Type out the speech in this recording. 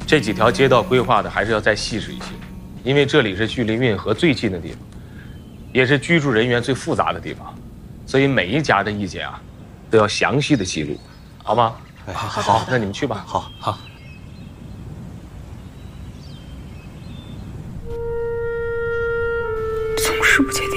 这几条街道规划的还是要再细致一些，因为这里是距离运河最近的地方，也是居住人员最复杂的地方，所以每一家的意见啊，都要详细的记录，好吗？好，那你们去吧。 好。 总是不接